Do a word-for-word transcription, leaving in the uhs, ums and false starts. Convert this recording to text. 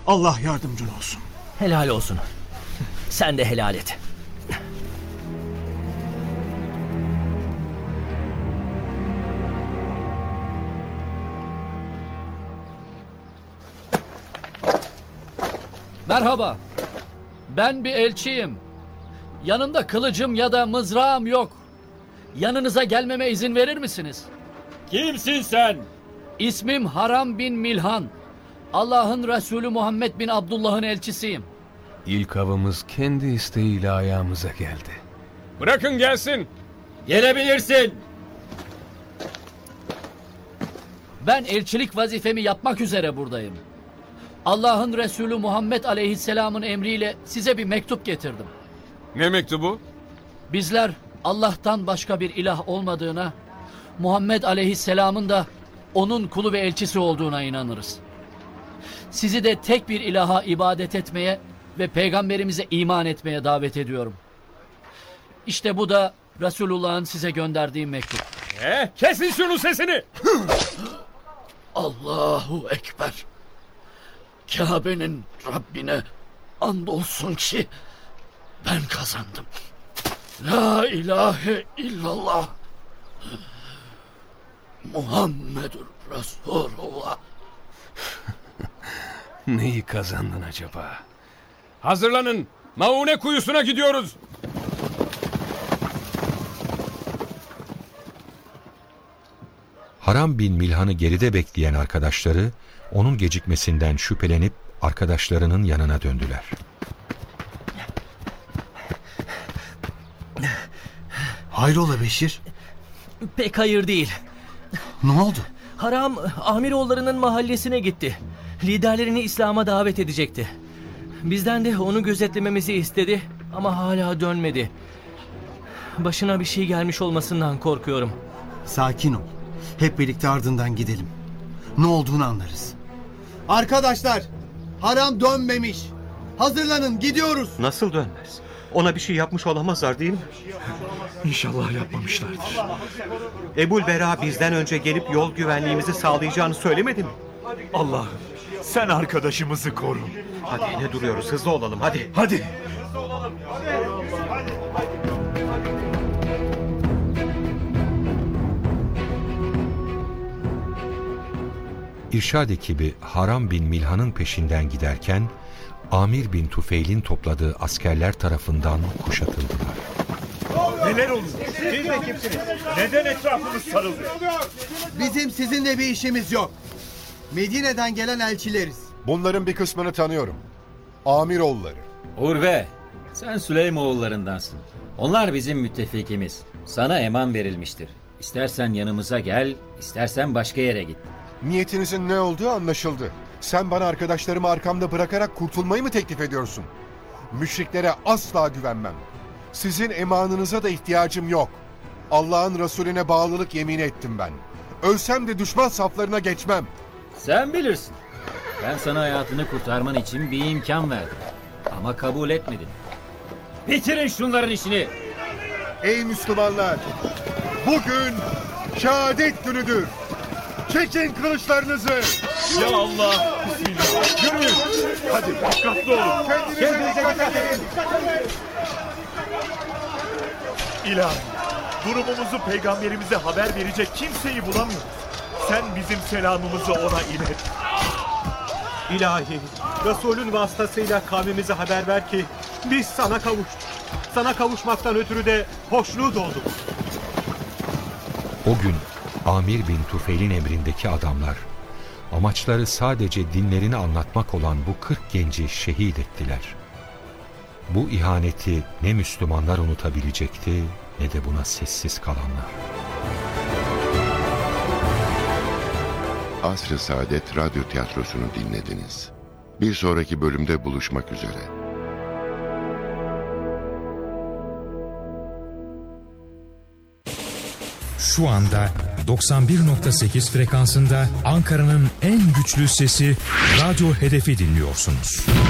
Allah yardımcın olsun. Helal olsun. Sen de helal et. Merhaba. Ben bir elçiyim. Yanımda kılıcım ya da mızrağım yok. Yanınıza gelmeme izin verir misiniz? Kimsin sen? İsmim Haram bin Milhan. Allah'ın Resulü Muhammed bin Abdullah'ın elçisiyim. İlk avımız kendi isteğiyle ayağımıza geldi. Bırakın gelsin. Gelebilirsin. Ben elçilik vazifemi yapmak üzere buradayım. Allah'ın Resulü Muhammed Aleyhisselam'ın emriyle size bir mektup getirdim. Ne mektubu? Bizler Allah'tan başka bir ilah olmadığına, Muhammed Aleyhisselam'ın da onun kulu ve elçisi olduğuna inanırız. Sizi de tek bir ilaha ibadet etmeye ve peygamberimize iman etmeye davet ediyorum. İşte bu da Resulullah'ın size gönderdiği mektup. Ee, kesin şunun sesini. Allahu Ekber. Kabe'nin Rabbine andolsun ki ben kazandım. La ilahe illallah. Muhammedur Resulullah. Neyi kazandın acaba? Hazırlanın. Maune kuyusuna gidiyoruz. Haram bin Milhan'ı geride bekleyen arkadaşları onun gecikmesinden şüphelenip arkadaşlarının yanına döndüler. Hayrola Beşir? Pek hayır değil. Ne oldu? Haram Amiroğulları'nın mahallesine gitti. Liderlerini İslam'a davet edecekti. Bizden de onu gözetlememizi istedi ama hala dönmedi. Başına bir şey gelmiş olmasından korkuyorum. Sakin ol. Hep birlikte ardından gidelim. Ne olduğunu anlarız. Arkadaşlar, Haram dönmemiş. Hazırlanın, gidiyoruz. Nasıl dönmez? Ona bir şey yapmış olamazlar değil mi? İnşallah yapmamışlardır. Ebul Bera bizden önce gelip yol güvenliğimizi sağlayacağını söylemedi mi? Allah'ım sen arkadaşımızı koru. Hadi ne duruyoruz, hızlı olalım hadi. Hadi. İrşad ekibi Haram bin Milhan'ın peşinden giderken Amir bin Tufeil'in topladığı askerler tarafından kuşatıldılar. Neler oluyor? Siz de kimsiniz? Neden etrafımız sarıldı? Bizim sizinle bir işimiz yok. Medine'den gelen elçileriz. Bunların bir kısmını tanıyorum. Amiroğulları. Urve, sen Süleymoğullarındansın. Onlar bizim müttefikimiz. Sana eman verilmiştir. İstersen yanımıza gel, istersen başka yere git. Niyetinizin ne olduğu anlaşıldı. Sen bana arkadaşlarımı arkamda bırakarak kurtulmayı mı teklif ediyorsun? Müşriklere asla güvenmem. Sizin emanınıza da ihtiyacım yok. Allah'ın Resulüne bağlılık yemini ettim ben. Ölsem de düşman saflarına geçmem. Sen bilirsin. Ben sana hayatını kurtarman için bir imkan verdim. Ama kabul etmedin. Bitirin şunların işini. Ey Müslümanlar! Bugün şehadet günüdür. Çekin kılıçlarınızı. Ya Allah! Bismillah! Yürüyün! Hadi dikkatli olun! Kendinize dikkat edin! İlahi! Durumumuzu peygamberimize haber verecek kimseyi bulamıyoruz. Sen bizim selamımızı ona ilet. İlahi, Resulün vasıtasıyla kavmimize haber ver ki biz sana kavuştuk. Sana kavuşmaktan ötürü de hoşnut olduk. O gün Amir bin Tufeil'in emrindeki adamlar amaçları sadece dinlerini anlatmak olan bu kırk genci şehit ettiler. Bu ihaneti ne Müslümanlar unutabilecekti ne de buna sessiz kalanlar. Asr-ı Saadet Radyo Tiyatrosu'nu dinlediniz. Bir sonraki bölümde buluşmak üzere. Şu anda doksan bir nokta sekiz frekansında Ankara'nın en güçlü sesi Radyo Hedef'i dinliyorsunuz.